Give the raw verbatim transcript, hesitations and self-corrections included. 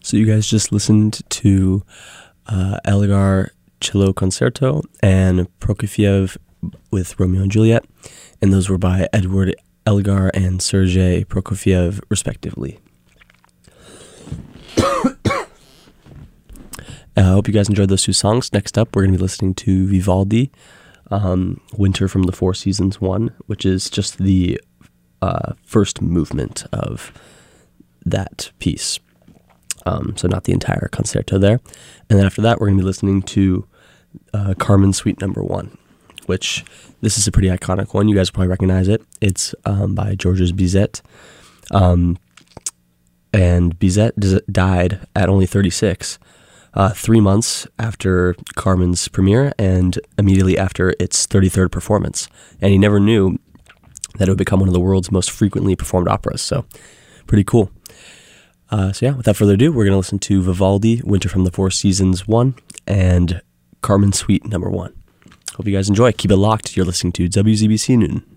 So you guys just listened to uh, Elgar Cello Concerto and Prokofiev with Romeo and Juliet, and those were by Edward Elgar and Sergei Prokofiev, respectively. I uh, hope you guys enjoyed those two songs. Next up, we're going to be listening to Vivaldi, um, Winter from the Four Seasons one, which is just the uh, first movement of that piece. Um, so not the entire concerto there. And then after that, we're going to be listening to uh, Carmen Suite Number One, which this is a pretty iconic one. You guys will probably recognize it. It's um, by Georges Bizet. Um, and Bizet d- died at only thirty-six, uh, three months after Carmen's premiere and immediately after its thirty-third performance. And he never knew that it would become one of the world's most frequently performed operas. So pretty cool. Uh, so yeah, without further ado, we're going to listen to Vivaldi, Winter from the Four Seasons one, and Carmen Suite Number One. Hope you guys enjoy. Keep it locked. You're listening to W Z B C Newton.